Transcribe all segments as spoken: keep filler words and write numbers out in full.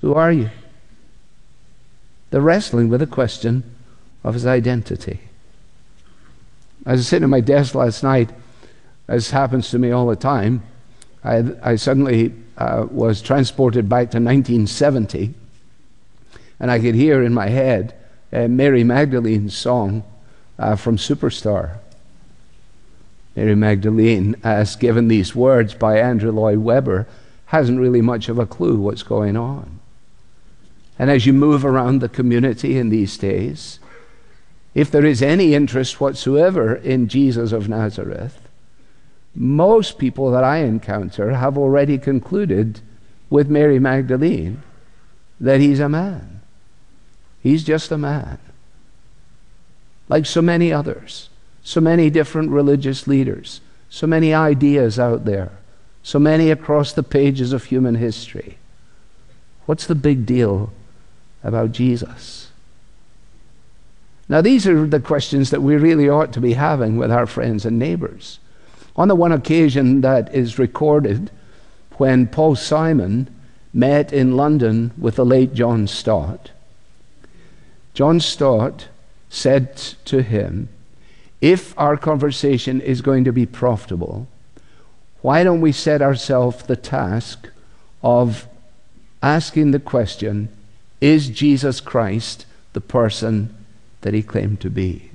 Who are you? They're wrestling with the question of his identity. I was sitting at my desk last night, as happens to me all the time. I, I suddenly uh, was transported back to nineteen seventy, and I could hear in my head uh, Mary Magdalene's song uh, from Superstar. Mary Magdalene, as given these words by Andrew Lloyd Webber, hasn't really much of a clue what's going on. And as you move around the community in these days, if there is any interest whatsoever in Jesus of Nazareth, most people that I encounter have already concluded with Mary Magdalene that he's a man. He's just a man. Like so many others, so many different religious leaders, so many ideas out there, so many across the pages of human history. What's the big deal about Jesus? Now, these are the questions that we really ought to be having with our friends and neighbors. On the one occasion that is recorded, when Paul Simon met in London with the late John Stott, John Stott said to him, if our conversation is going to be profitable, why don't we set ourselves the task of asking the question, is Jesus Christ the person that he claimed to be?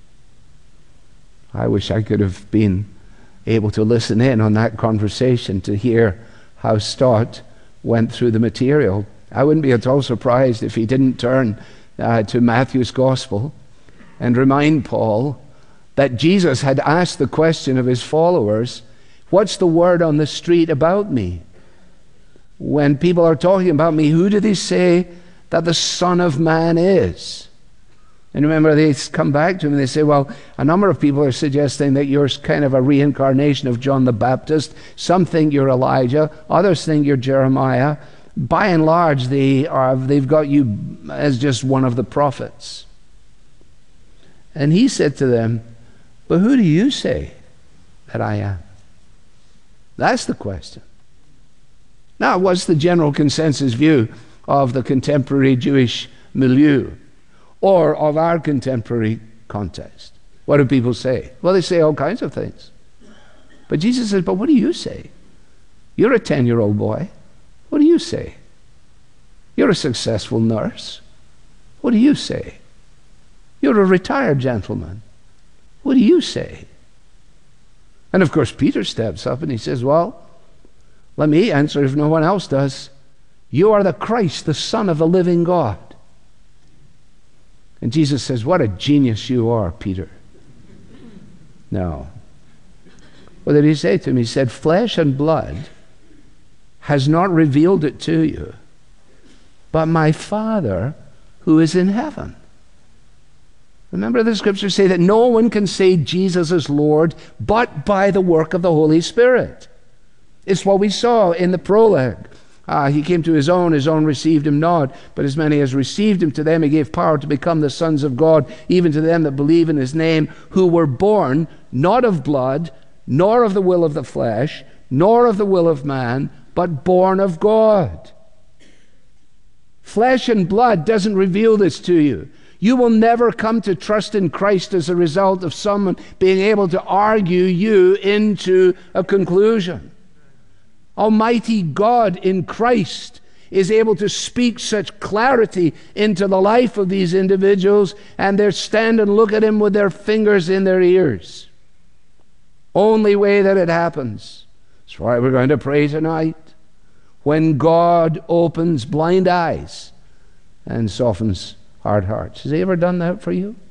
I wish I could have been able to listen in on that conversation to hear how Stott went through the material. I wouldn't be at all surprised if he didn't turn uh, to Matthew's Gospel and remind Paul that Jesus had asked the question of his followers, what's the word on the street about me? When people are talking about me, who do they say that the Son of Man is? And remember, they come back to him and they say, well, a number of people are suggesting that you're kind of a reincarnation of John the Baptist. Some think you're Elijah. Others think you're Jeremiah. By and large, they are, they've got you as just one of the prophets. And he said to them, but who do you say that I am? That's the question. Now, what's the general consensus view of the contemporary Jewish milieu or of our contemporary context? What do people say? Well, they say all kinds of things. But Jesus says, but what do you say? You're a ten-year-old boy. What do you say? You're a successful nurse. What do you say? You're a retired gentleman. What do you say? And of course, Peter steps up and he says, well, let me answer if no one else does. You are the Christ, the Son of the living God. And Jesus says, what a genius you are, Peter. No. What did he say to him? He said, flesh and blood has not revealed it to you, but my Father who is in heaven. Remember, the scriptures say that no one can say Jesus is Lord but by the work of the Holy Spirit. It's what we saw in the prologue. Uh, he came to his own, his own received him not, but as many as received him, to them he gave power to become the sons of God, even to them that believe in his name, who were born not of blood, nor of the will of the flesh, nor of the will of man, but born of God. Flesh and blood doesn't reveal this to you. You will never come to trust in Christ as a result of someone being able to argue you into a conclusion. Almighty God in Christ is able to speak such clarity into the life of these individuals, and they stand and look at him with their fingers in their ears. Only way that it happens. That's why we're going to pray tonight. When God opens blind eyes and softens hard hearts. Has he ever done that for you?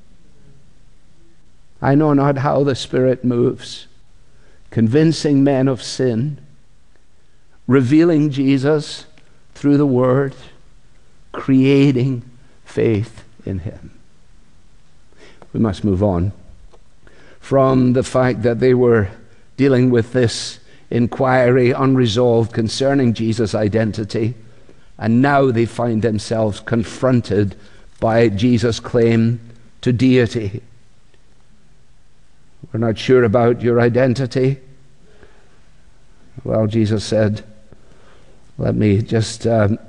I know not how the Spirit moves, convincing men of sin, revealing Jesus through the Word, creating faith in him. We must move on from the fact that they were dealing with this inquiry unresolved concerning Jesus' identity, and now they find themselves confronted by Jesus' claim to deity. We're not sure about your identity. Well, Jesus said, let me just uh,